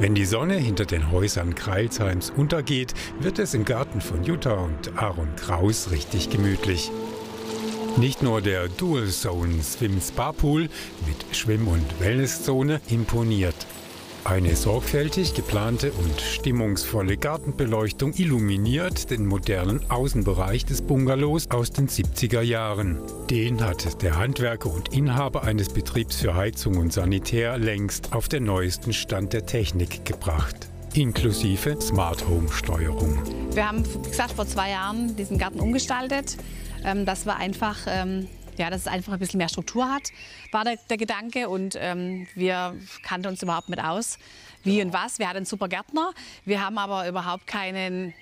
Wenn die Sonne hinter den Häusern Crailsheims untergeht, wird es im Garten von Jutta und Aaron Kraus richtig gemütlich. Nicht nur der Dual Zone Swim Spa Pool mit Schwimm- und Wellnesszone imponiert. Eine sorgfältig geplante und stimmungsvolle Gartenbeleuchtung illuminiert den modernen Außenbereich des Bungalows aus den 70er Jahren. Den hat der Handwerker und Inhaber eines Betriebs für Heizung und Sanitär längst auf den neuesten Stand der Technik gebracht, inklusive Smart Home Steuerung. Wir haben, wie gesagt, vor 2 Jahren diesen Garten umgestaltet. Das war einfach, dass es einfach ein bisschen mehr Struktur hat, war der Gedanke. Und wir kannten uns überhaupt nicht aus, wie und was. Wir hatten einen super Gärtner. Wir haben aber überhaupt keine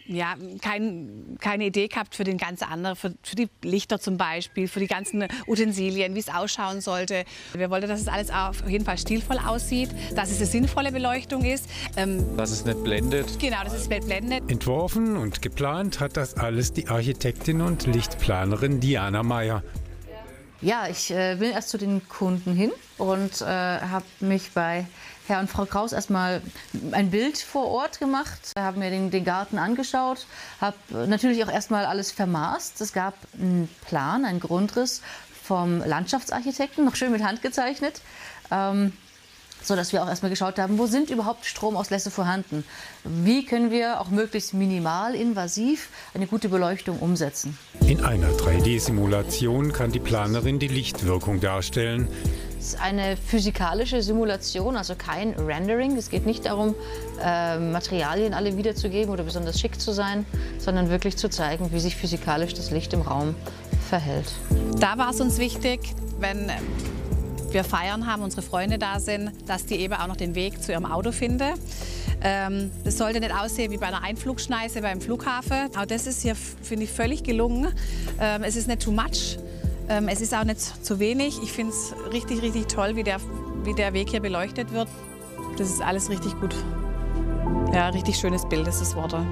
Idee gehabt für den ganzen anderen, für die Lichter zum Beispiel, für die ganzen Utensilien, wie es ausschauen sollte. Wir wollten, dass es alles auf jeden Fall stilvoll aussieht, dass es eine sinnvolle Beleuchtung ist. Dass es nicht blendet. Genau, dass es nicht blendet. Entworfen und geplant hat das alles die Architektin und Lichtplanerin Diana Meyer. Ja, ich bin erst zu den Kunden hin und habe mich bei Herr und Frau Kraus erstmal ein Bild vor Ort gemacht, habe mir den Garten angeschaut, habe natürlich auch erstmal alles vermaßt. Es gab einen Plan, einen Grundriss vom Landschaftsarchitekten, noch schön mit Hand gezeichnet. So dass wir auch erstmal geschaut haben, wo sind überhaupt Stromauslässe vorhanden? Wie können wir auch möglichst minimal invasiv eine gute Beleuchtung umsetzen? In einer 3D-Simulation kann die Planerin die Lichtwirkung darstellen. Es ist eine physikalische Simulation, also kein Rendering. Es geht nicht darum, Materialien alle wiederzugeben oder besonders schick zu sein, sondern wirklich zu zeigen, wie sich physikalisch das Licht im Raum verhält. Da war es uns wichtig, wenn wir feiern haben, unsere Freunde da sind, dass die eben auch noch den Weg zu ihrem Auto finden. Das sollte nicht aussehen wie bei einer Einflugschneise beim Flughafen. Auch das ist hier, finde ich, völlig gelungen. Es ist nicht too much, es ist auch nicht zu wenig. Ich finde es richtig, richtig toll, wie der Weg hier beleuchtet wird. Das ist alles richtig gut. Ja, richtig schönes Bild ist das Wort.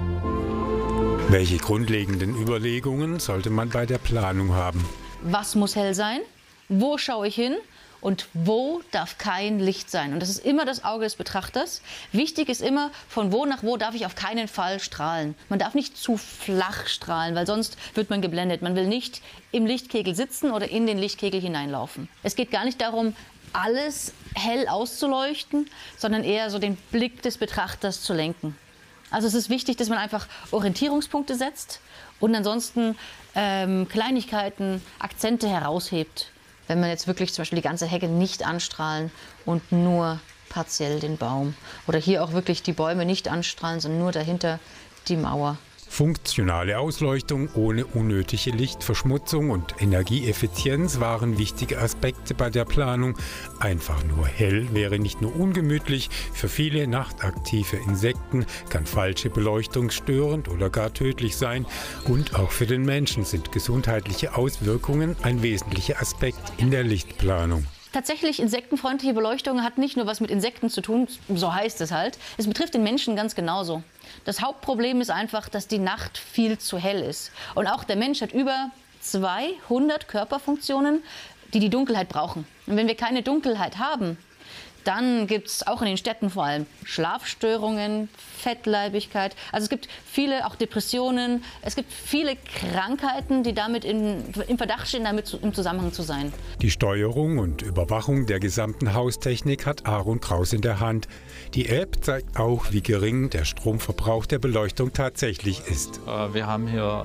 Welche grundlegenden Überlegungen sollte man bei der Planung haben? Was muss hell sein? Wo schaue ich hin? Und wo darf kein Licht sein? Und das ist immer das Auge des Betrachters. Wichtig ist immer, von wo nach wo darf ich auf keinen Fall strahlen. Man darf nicht zu flach strahlen, weil sonst wird man geblendet. Man will nicht im Lichtkegel sitzen oder in den Lichtkegel hineinlaufen. Es geht gar nicht darum, alles hell auszuleuchten, sondern eher so den Blick des Betrachters zu lenken. Also es ist wichtig, dass man einfach Orientierungspunkte setzt und ansonsten Kleinigkeiten, Akzente heraushebt. Wenn man jetzt wirklich zum Beispiel die ganze Hecke nicht anstrahlen und nur partiell den Baum. Oder hier auch wirklich die Bäume nicht anstrahlen, sondern nur dahinter die Mauer. Funktionale Ausleuchtung ohne unnötige Lichtverschmutzung und Energieeffizienz waren wichtige Aspekte bei der Planung. Einfach nur hell wäre nicht nur ungemütlich, für viele nachtaktive Insekten kann falsche Beleuchtung störend oder gar tödlich sein. Und auch für den Menschen sind gesundheitliche Auswirkungen ein wesentlicher Aspekt in der Lichtplanung. Tatsächlich, insektenfreundliche Beleuchtung hat nicht nur was mit Insekten zu tun, so heißt es halt. Es betrifft den Menschen ganz genauso. Das Hauptproblem ist einfach, dass die Nacht viel zu hell ist. Und auch der Mensch hat über 200 Körperfunktionen, die die Dunkelheit brauchen. Und wenn wir keine Dunkelheit haben, dann gibt es auch in den Städten vor allem Schlafstörungen, Fettleibigkeit. Also es gibt viele, auch Depressionen. Es gibt viele Krankheiten, die damit im Verdacht stehen, damit im Zusammenhang zu sein. Die Steuerung und Überwachung der gesamten Haustechnik hat Aaron Kraus in der Hand. Die App zeigt auch, wie gering der Stromverbrauch der Beleuchtung tatsächlich ist. Wir haben hier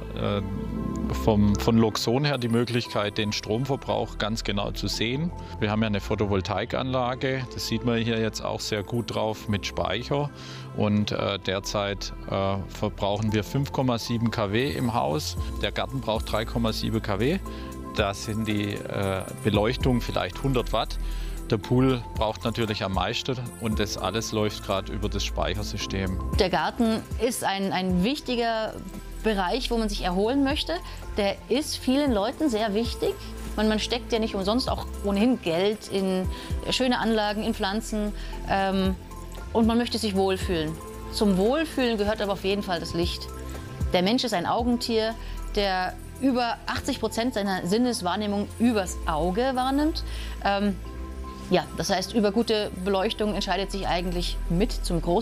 von Loxon her die Möglichkeit, den Stromverbrauch ganz genau zu sehen. Wir haben ja eine Photovoltaikanlage, das sieht man hier jetzt auch sehr gut drauf mit Speicher. Und derzeit verbrauchen wir 5,7 kW im Haus. Der Garten braucht 3,7 kW. Da sind die Beleuchtung vielleicht 100 Watt. Der Pool braucht natürlich am meisten und das alles läuft gerade über das Speichersystem. Der Garten ist ein wichtiger Bereich, wo man sich erholen möchte. Der ist vielen Leuten sehr wichtig. Man steckt ja nicht umsonst auch ohnehin Geld in schöne Anlagen, in Pflanzen und man möchte sich wohlfühlen. Zum Wohlfühlen gehört aber auf jeden Fall das Licht. Der Mensch ist ein Augentier, der über 80% seiner Sinneswahrnehmung übers Auge wahrnimmt. Ja, das heißt, über gute Beleuchtung entscheidet sich eigentlich mit zum Großteil